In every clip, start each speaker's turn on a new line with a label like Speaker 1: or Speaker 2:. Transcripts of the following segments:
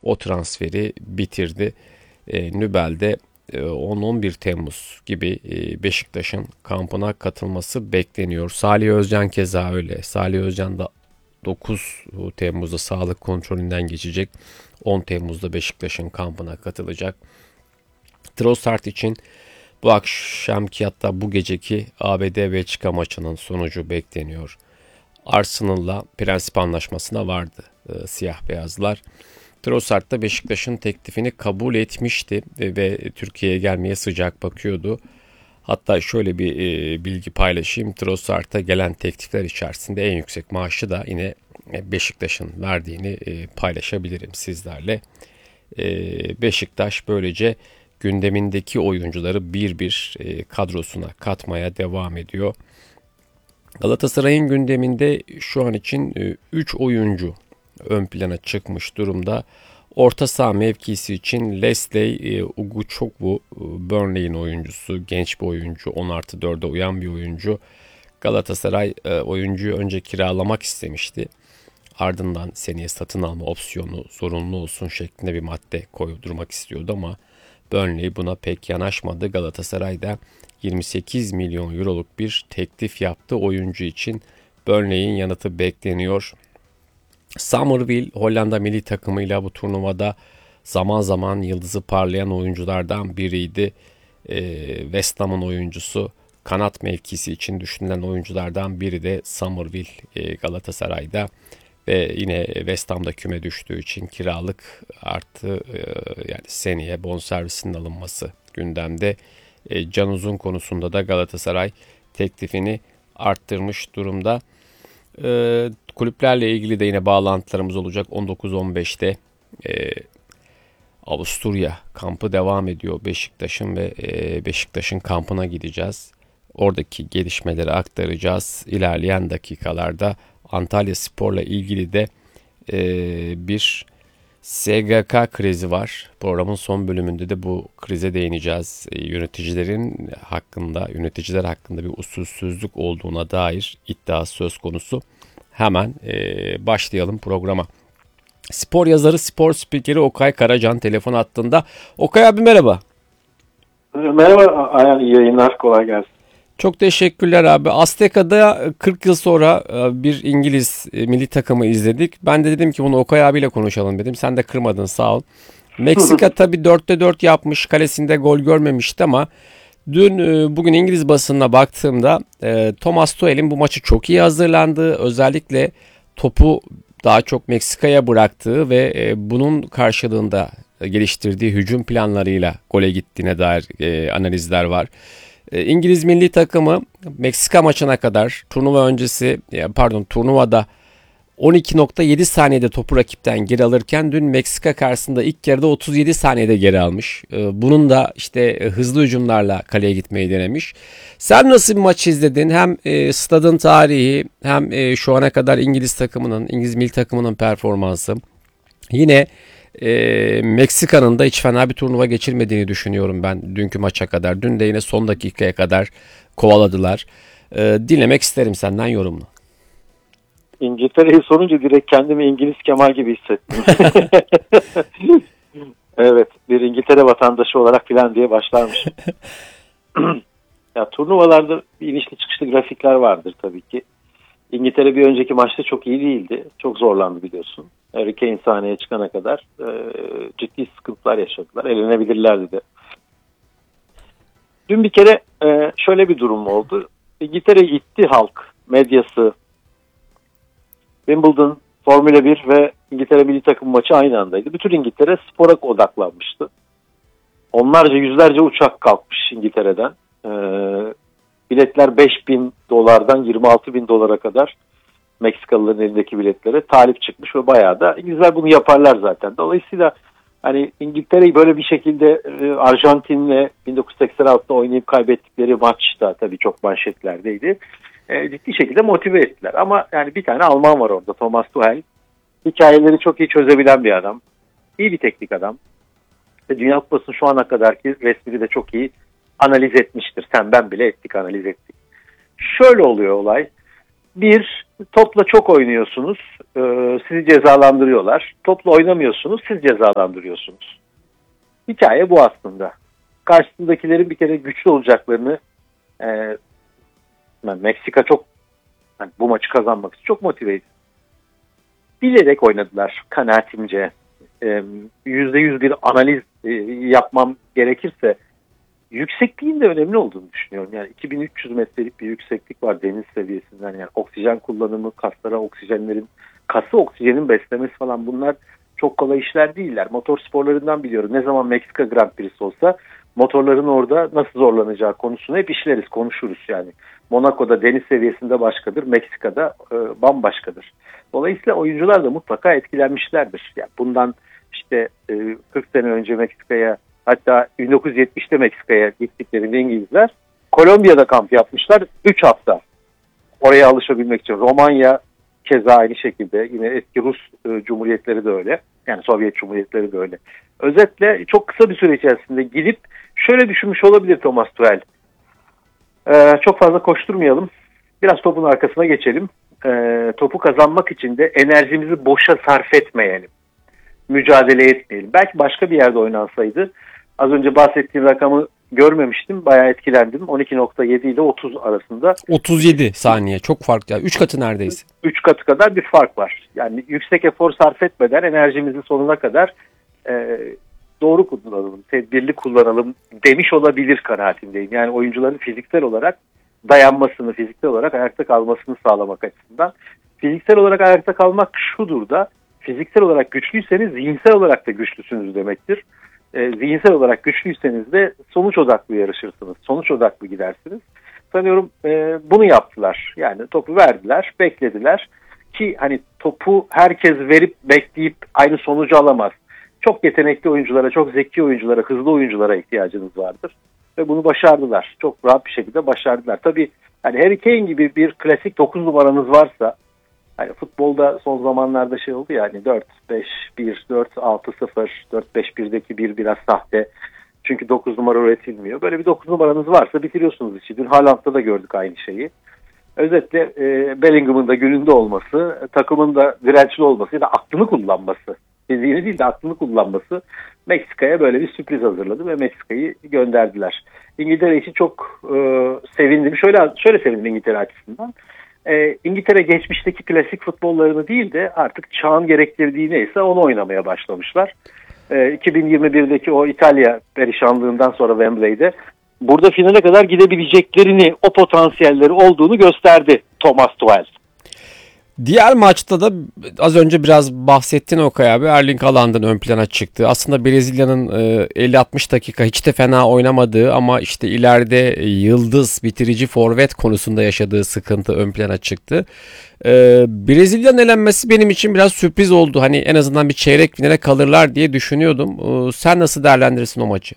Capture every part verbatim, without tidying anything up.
Speaker 1: o transferi bitirdi. E, Nübel'de on on bir Temmuz gibi Beşiktaş'ın kampına katılması bekleniyor. Salih Özcan keza öyle. Salih Özcan da dokuz Temmuz'da sağlık kontrolünden geçecek. on Temmuz'da Beşiktaş'ın kampına katılacak. Trossard için bu akşamki hatta bu geceki A B D-Belçika maçının sonucu bekleniyor. Arsenal'la prensip anlaşmasına vardı e, siyah beyazlar. Trossard da Beşiktaş'ın teklifini kabul etmişti ve, ve Türkiye'ye gelmeye sıcak bakıyordu. Hatta şöyle bir e, bilgi paylaşayım. Trossard'a gelen teklifler içerisinde en yüksek maaşı da yine Beşiktaş'ın verdiğini e, paylaşabilirim sizlerle. E, Beşiktaş böylece gündemindeki oyuncuları bir bir e, kadrosuna katmaya devam ediyor. Galatasaray'ın gündeminde şu an için üç oyuncu ön plana çıkmış durumda. Orta saha mevkisi için Leslie Uguchukwu, Burnley'in oyuncusu, genç bir oyuncu, on artı dörde uyan bir oyuncu. Galatasaray oyuncuyu önce kiralamak istemişti. Ardından seneye satın alma opsiyonu zorunlu olsun şeklinde bir madde koydurmak istiyordu ama Burnley buna pek yanaşmadı. Galatasaray da yirmi sekiz milyon euroluk bir teklif yaptı oyuncu için. Burnley'in yanıtı bekleniyor. Summerville Hollanda milli takımıyla bu turnuvada zaman zaman yıldızı parlayan oyunculardan biriydi. Ee, West Ham'ın oyuncusu, kanat mevkisi için düşünülen oyunculardan biri de Summerville e, Galatasaray'da. Ve yine West Ham'da küme düştüğü için kiralık artı e, yani seneye bonservisinin alınması gündemde. E, Can Uzun konusunda da Galatasaray teklifini arttırmış durumda. E, kulüplerle ilgili de yine bağlantılarımız olacak. on dokuz on beşte e, Avusturya kampı devam ediyor Beşiktaş'ın ve e, Beşiktaş'ın kampına gideceğiz. Oradaki gelişmeleri aktaracağız. İlerleyen dakikalarda Antalya Spor'la ilgili de e, bir S G K krizi var. Programın son bölümünde de bu krize değineceğiz. E, yöneticilerin hakkında, yöneticiler hakkında bir usulsüzlük olduğuna dair iddia söz konusu. Hemen e, başlayalım programa. Spor yazarı, spor spikeri Okay Karacan telefon hattında. Okay abi merhaba.
Speaker 2: Merhaba Ayhan, iyi yayınlar, kolay gelsin.
Speaker 1: Çok teşekkürler abi. Azteka'da kırk yıl sonra bir İngiliz milli takımı izledik. Ben de dedim ki bunu Okay abiyle konuşalım dedim. Sen de kırmadın, sağ ol. Meksika tabii dörtte dört yapmış. Kalesinde gol görmemişti ama dün bugün İngiliz basınına baktığımda Thomas Tuchel'in bu maçı çok iyi hazırlandığı, özellikle topu daha çok Meksika'ya bıraktığı ve bunun karşılığında geliştirdiği hücum planlarıyla gole gittiğine dair analizler var. İngiliz milli takımı Meksika maçına kadar turnuva öncesi pardon turnuvada on iki nokta yedi saniyede topu rakipten geri alırken dün Meksika karşısında ilk yarıda otuz yedi saniyede geri almış. Bunun da işte hızlı hücumlarla kaleye gitmeyi denemiş. Sen nasıl bir maç izledin? Hem stadın tarihi hem şu ana kadar İngiliz takımının, İngiliz milli takımının performansı. Yine e, Meksika'nın da hiç fena bir turnuva geçirmediğini düşünüyorum ben dünkü maça kadar. Dün de yine son dakikaya kadar kovaladılar. E, dinlemek isterim senden yorumunu.
Speaker 2: İngiltere'yi sorunca direkt kendimi İngiliz Kemal gibi hissettim. Evet, bir İngiltere vatandaşı olarak filan diye başlarmış. Ya turnuvalarda bir inişli çıkışlı grafikler vardır tabii ki. İngiltere bir önceki maçta çok iyi değildi. Çok zorlandı biliyorsun. Harry Kane sahneye çıkana kadar e, ciddi sıkıntılar yaşadılar. Elenebilirlerdi de. Dün bir kere e, şöyle bir durum oldu. İngiltere gitti halk, medyası, Wimbledon, Formula bir ve İngiltere milli takım maçı aynı andaydı. Bütün İngiltere spora odaklanmıştı. Onlarca, yüzlerce uçak kalkmış İngiltere'den. E, biletler beş bin dolardan yirmi altı bin dolara kadar Meksikalıların elindeki biletlere talip çıkmış ve bayağı da İngilizler bunu yaparlar zaten. Dolayısıyla hani İngiltere'yi böyle bir şekilde e, Arjantin'le bin dokuz yüz seksen altıda oynayıp kaybettikleri maçta tabii çok manşetlerdeydi. E, ciddi şekilde motive ettiler. Ama yani bir tane Alman var orada, Thomas Tuchel. Hikayeleri çok iyi çözebilen bir adam. İyi bir teknik adam. Ve Dünya Kupası'nı şu ana kadarki resmini de çok iyi analiz etmiştir. Sen ben bile ettik, analiz ettik. Şöyle oluyor olay. Bir, topla çok oynuyorsunuz, e, sizi cezalandırıyorlar. Topla oynamıyorsunuz, siz cezalandırıyorsunuz. Hikaye bu aslında. Karşısındakilerin bir kere güçlü olacaklarını, e, yani Meksika çok, yani bu maçı kazanmak için çok motiveydi. Bilerek oynadılar kanaatimce. Yüzde yüz bir analiz e, yapmam gerekirse yüksekliğin de önemli olduğunu düşünüyorum. Yani iki bin üç yüz metrelik bir yükseklik var deniz seviyesinden. Yani oksijen kullanımı, kaslara oksijenlerin, kası oksijenin beslemesi falan, bunlar çok kolay işler değiller. Motor sporlarından biliyorum. Ne zaman Meksika Grand Prix'si olsa motorların orada nasıl zorlanacağı konusunu hep işleriz, konuşuruz yani. Monaco'da deniz seviyesinde başkadır, Meksika'da e, bambaşkadır. Dolayısıyla oyuncular da mutlaka etkilenmişlerdir. Yani bundan işte e, kırk sene önce Meksika'ya, hatta bin dokuz yüz yetmişte Meksika'ya gittiklerinde İngilizler Kolombiya'da kamp yapmışlar üç hafta. Oraya alışabilmek için. Romanya keza aynı şekilde, yine eski Rus e, cumhuriyetleri de öyle. Yani Sovyet cumhuriyetleri de öyle. Özetle çok kısa bir süre içerisinde gidip şöyle düşünmüş olabilir Thomas Tuchel. E, çok fazla koşturmayalım. Biraz topun arkasına geçelim. E, topu kazanmak için de enerjimizi boşa sarf etmeyelim. Mücadele etmeyelim. Belki başka bir yerde oynansaydı, az önce bahsettiğim rakamı görmemiştim. Bayağı etkilendim. on iki nokta yedi ile otuz arasında.
Speaker 1: otuz yedi saniye. Çok farklı. Yani üç katı neredeyse.
Speaker 2: üç katı kadar bir fark var. Yani yüksek efor sarf etmeden enerjimizi sonuna kadar e, doğru kullanalım, tedbirli kullanalım demiş olabilir kanaatindeyim. Yani oyuncuların fiziksel olarak dayanmasını, fiziksel olarak ayakta kalmasını sağlamak açısından. Fiziksel olarak ayakta kalmak şudur da, fiziksel olarak güçlüyseniz zihinsel olarak da güçlüsünüz demektir. E, zihinsel olarak güçlüyseniz de sonuç odaklı yarışırsınız. Sonuç odaklı gidersiniz. Sanıyorum e, bunu yaptılar. Yani topu verdiler, beklediler ki hani topu herkes verip bekleyip aynı sonucu alamaz. Çok yetenekli oyunculara, çok zeki oyunculara, hızlı oyunculara ihtiyacınız vardır. Ve bunu başardılar. Çok rahat bir şekilde başardılar. Tabii hani Harry Kane gibi bir klasik dokuz numaranız varsa, hani futbolda son zamanlarda şey oldu ya, hani dört beş bir, dört altı sıfır, dört beş birdeki bir biraz sahte. Çünkü dokuz numara üretilmiyor. Böyle bir dokuz numaranız varsa bitiriyorsunuz işi. Dün Haaland'da da gördük aynı şeyi. Özetle e, Bellingham'ın da gününde olması, takımın da dirençli olması ya da aklını kullanması, fiziğini değil de aklını kullanması Meksika'ya böyle bir sürpriz hazırladı ve Meksika'yı gönderdiler. İngiltere için çok e, sevindim. Şöyle şöyle sevindim İngiltere açısından. E, İngiltere geçmişteki klasik futbollarını değil de artık çağın gerektirdiği neyse onu oynamaya başlamışlar. E, iki bin yirmi birdeki o İtalya perişanlığından sonra Wembley'de burada finale kadar gidebileceklerini, o potansiyelleri olduğunu gösterdi Thomas Tuchel.
Speaker 1: Diğer maçta da az önce biraz bahsettin Okay abi, Erling Haaland'ın ön plana çıktı. Aslında Brezilya'nın elli altmış dakika hiç de fena oynamadığı ama işte ileride yıldız bitirici forvet konusunda yaşadığı sıkıntı ön plana çıktı. Brezilya'nın elenmesi benim için biraz sürpriz oldu. Hani en azından bir çeyrek finale kalırlar diye düşünüyordum. Sen nasıl değerlendirirsin o maçı?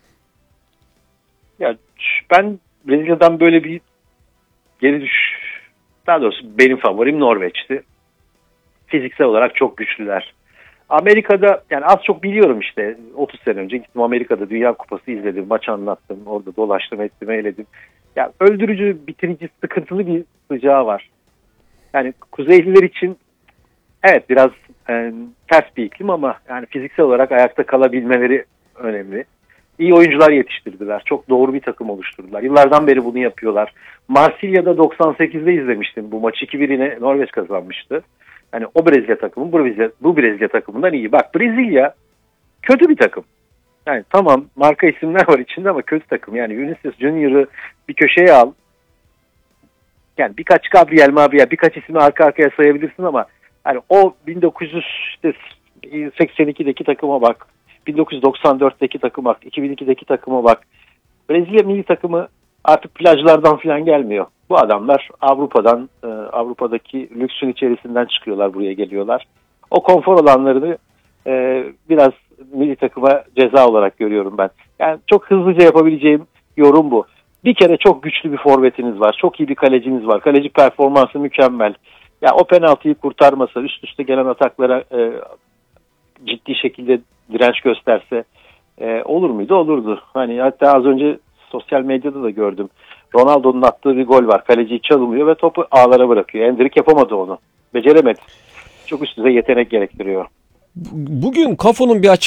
Speaker 2: Ya ben Brezilya'dan böyle bir geri düş, daha doğrusu benim favorim Norveç'ti. Fiziksel olarak çok güçlüler. Amerika'da yani az çok biliyorum işte, otuz sene önce gittim Amerika'da Dünya Kupası izledim, maç anlattım, orada dolaştım, ettim, eyledim. Ya öldürücü, bitirici, sıkıntılı bir sıcağı var. Yani Kuzeyliler için evet biraz e, ters bir iklim ama yani fiziksel olarak ayakta kalabilmeleri önemli. İyi oyuncular yetiştirdiler. Çok doğru bir takım oluşturdular. Yıllardan beri bunu yapıyorlar. Marsilya'da doksan sekizde izlemiştim bu maçı. iki bir yine Norveç kazanmıştı. Yani o Brezilya takımı bu Brezilya, bu Brezilya takımından iyi. Bak Brezilya kötü bir takım. Yani tamam marka isimler var içinde ama kötü takım. Yani Vinicius Junior'ı bir köşeye al. Yani birkaç Gabriel Mabia, birkaç ismi arka arkaya sayabilirsin ama yani o bin dokuz yüz seksen ikideki takıma bak. bin dokuz yüz doksan dörtteki takıma bak. iki bin ikideki takıma bak. Brezilya milli takımı artık plajlardan falan gelmiyor. Bu adamlar Avrupa'dan, e, Avrupa'daki lüksün içerisinden çıkıyorlar, buraya geliyorlar. O konfor alanlarını e, biraz milli takıma ceza olarak görüyorum ben. Yani çok hızlıca yapabileceğim yorum bu. Bir kere çok güçlü bir forvetiniz var. Çok iyi bir kaleciniz var. Kaleci performansı mükemmel. Ya o penaltıyı kurtarmasa, üst üste gelen ataklara e, ciddi şekilde direnç gösterse e, olur muydu? Olurdu. Hani hatta az önce sosyal medyada da gördüm. Ronaldo'nun attığı bir gol var. Kaleci çalımıyor ve topu ağlara bırakıyor. Endrick yapamadı onu. Beceremedi. Çok üst düzey yetenek gerektiriyor.
Speaker 1: Bugün Cafu'nun bir